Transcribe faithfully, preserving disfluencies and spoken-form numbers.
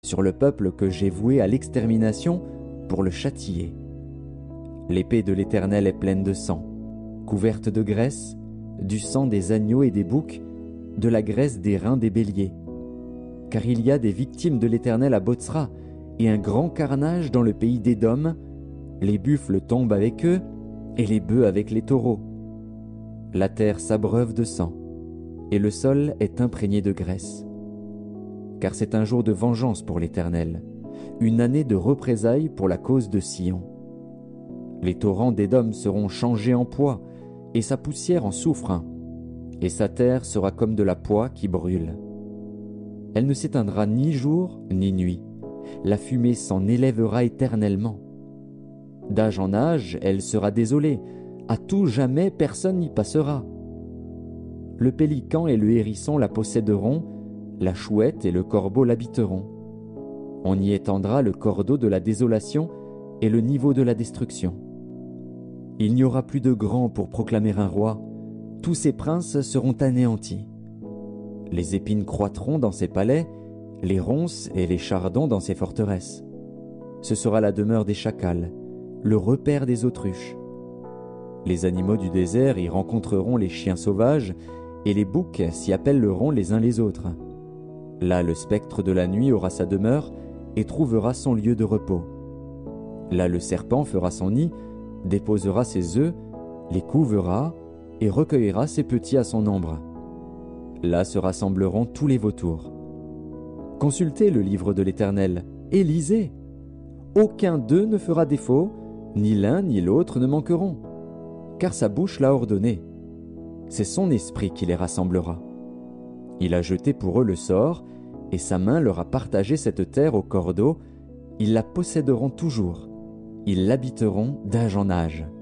sur le peuple que j'ai voué à l'extermination pour le châtier. L'épée de l'Éternel est pleine de sang, couverte de graisse, du sang des agneaux et des boucs, de la graisse des reins des béliers. Car il y a des victimes de l'Éternel à Botsra, et un grand carnage dans le pays d'Édom. Les buffles tombent avec eux, et les bœufs avec les taureaux. La terre s'abreuve de sang, et le sol est imprégné de graisse. Car c'est un jour de vengeance pour l'Éternel, une année de représailles pour la cause de Sion. Les torrents d'Édom seront changés en poix, et sa poussière en soufre, et sa terre sera comme de la poix qui brûle. Elle ne s'éteindra ni jour ni nuit, la fumée s'en élèvera éternellement. D'âge en âge, elle sera désolée, à tout jamais personne n'y passera. Le pélican et le hérisson la posséderont, la chouette et le corbeau l'habiteront. On y étendra le cordeau de la désolation et le niveau de la destruction. Il n'y aura plus de grand pour proclamer un roi, tous ses princes seront anéantis. Les épines croîtront dans ses palais, les ronces et les chardons dans ses forteresses. Ce sera la demeure des chacals, le repaire des autruches. Les animaux du désert y rencontreront les chiens sauvages, et les boucs s'y appelleront les uns les autres. Là, le spectre de la nuit aura sa demeure et trouvera son lieu de repos. Là, le serpent fera son nid, déposera ses œufs, les couvera et recueillera ses petits à son ombre. Là se rassembleront tous les vautours. Consultez le livre de l'Éternel et lisez. Aucun d'eux ne fera défaut, ni l'un ni l'autre ne manqueront, car sa bouche l'a ordonné. C'est son esprit qui les rassemblera. Il a jeté pour eux le sort, et sa main leur a partagé cette terre au cordeau. Ils la posséderont toujours. Ils l'habiteront d'âge en âge.